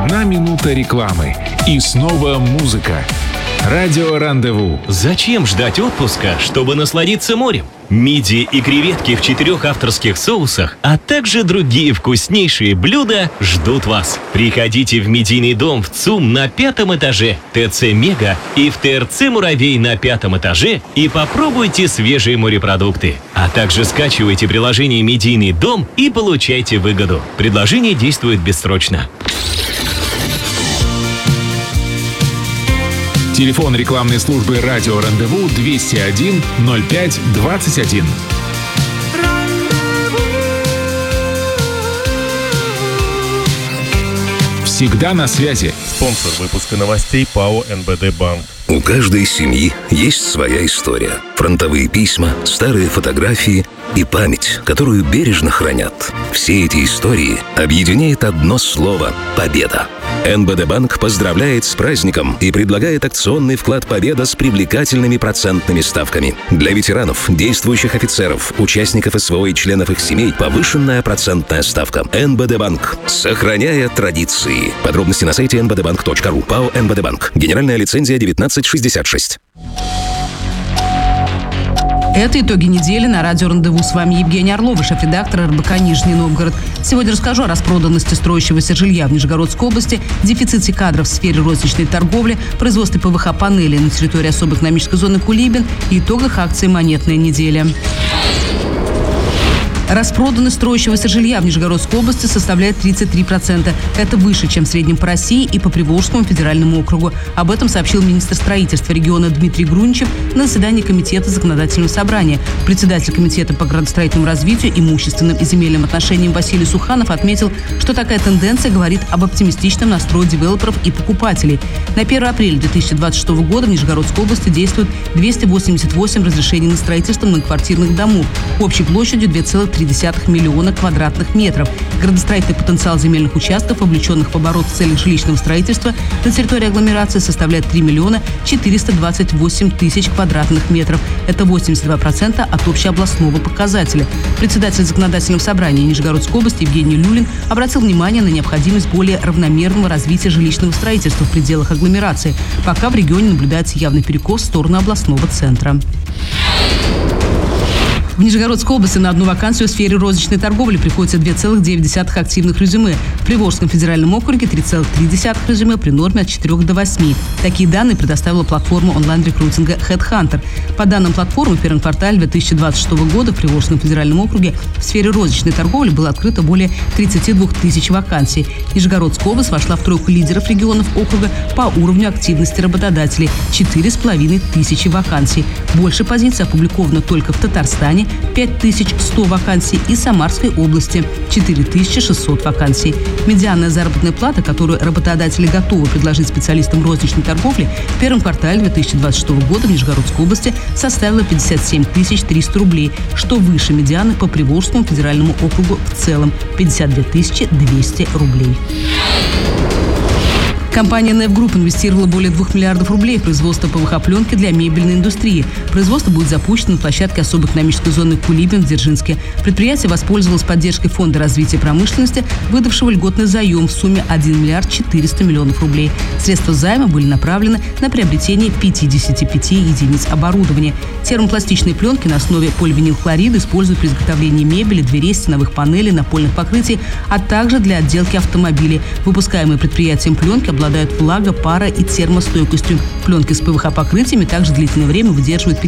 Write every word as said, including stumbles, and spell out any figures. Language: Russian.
Одна минута рекламы. И снова музыка. Радио Рандеву. Зачем ждать отпуска, чтобы насладиться морем? Мидии и креветки в четырех авторских соусах, а также другие вкуснейшие блюда ждут вас. Приходите в Медийный дом в ЦУМ на пятом этаже, ТЦ Мега и в ТРЦ Муравей на пятом этаже и попробуйте свежие морепродукты. А также скачивайте приложение Медийный дом и получайте выгоду. Предложение действует бессрочно. Телефон рекламной службы «Радио Рандеву» двести один ноль пять двадцать один. Всегда на связи. Спонсор выпуска новостей ПАО эн бэ дэ Банк. У каждой семьи есть своя история. Фронтовые письма, старые фотографии и память, которую бережно хранят. Все эти истории объединяет одно слово – победа. эн бэ дэ Банк поздравляет с праздником и предлагает акционный вклад «Победа» с привлекательными процентными ставками. Для ветеранов, действующих офицеров, участников эс вэ о и членов их семей повышенная процентная ставка. эн бэ дэ Банк. Сохраняя традиции. Подробности на сайте эн бэ дэ банк точка ру. ПАО эн бэ дэ Банк. Генеральная лицензия девятнадцать шестьдесят шесть. Это итоги недели на радио Рандеву. С вами Евгения Орлова, шеф-редактор эр бэ ка Нижний Новгород. Сегодня расскажу о распроданности строящегося жилья в Нижегородской области, дефиците кадров в сфере розничной торговли, производстве пэ вэ ха-панелей на территории особой экономической зоны Кулибин и итогах акции «Монетная неделя». Распроданность строящегося жилья в Нижегородской области составляет тридцать три процента. Это выше, чем в среднем по России и по Приволжскому федеральному округу. Об этом сообщил министр строительства региона Дмитрий Груничев на заседании Комитета законодательного собрания. Председатель Комитета по градостроительному развитию, имущественным и земельным отношениям Василий Суханов отметил, что такая тенденция говорит об оптимистичном настрое девелоперов и покупателей. На первое апреля две тысячи двадцать шестого года в Нижегородской области действует двести восемьдесят восемь разрешений на строительство многоквартирных домов общей площадью две целых три десятых миллиона квадратных метров. Градостроительный потенциал земельных участков, вовлеченных в оборот в целях жилищного строительства на территории агломерации, составляет три миллиона четыреста двадцать восемь тысяч квадратных метров. Это восемьдесят два процента от общеобластного показателя. Председатель законодательного собрания Нижегородской области Евгений Люлин обратил внимание на необходимость более равномерного развития жилищного строительства в пределах агломерации, пока в регионе наблюдается явный перекос в сторону областного центра. В Нижегородской области на одну вакансию в сфере розничной торговли приходится два целых девять десятых активных резюме. В Приволжском федеральном округе три целых три десятых резюме при норме от четырёх до восьми. Такие данные предоставила платформа онлайн-рекрутинга HeadHunter. По данным платформы, в первом квартале две тысячи двадцать шестого года в Приволжском федеральном округе в сфере розничной торговли было открыто более тридцати двух тысяч вакансий. Нижегородская область вошла в тройку лидеров регионов округа по уровню активности работодателей – четыре с половиной тысячи вакансий. Больше позиций опубликовано только в Татарстане – пять тысяч сто вакансий и Самарской области – четыре тысячи шестьсот вакансий. Медианная заработная плата, которую работодатели готовы предложить специалистам розничной торговли, в первом квартале две тысячи двадцать шестого года в Нижегородской области составила пятьдесят семь тысяч триста рублей, что выше медианы по Приволжскому федеральному округу в целом – пятьдесят две тысячи двести рублей. Компания «Неф Групп» инвестировала более двух миллиардов рублей в производство пэ вэ ха-пленки для мебельной индустрии. Производство будет запущено на площадке особой экономической зоны Кулибин в Дзержинске. Предприятие воспользовалось поддержкой Фонда развития промышленности, выдавшего льготный заем в сумме один миллиард четыреста миллионов рублей. Средства займа были направлены на приобретение пятидесяти пяти единиц оборудования. Термопластичные пленки на основе поливинилхлорида используют при изготовлении мебели, дверей, стеновых панелей, напольных покрытий, а также для отделки автомобилей. Выпускаемые предприятием пленки обладают влага, пара и термостойкостью. Пленки с пэ вэ ха-покрытиями также длительное время выдерживают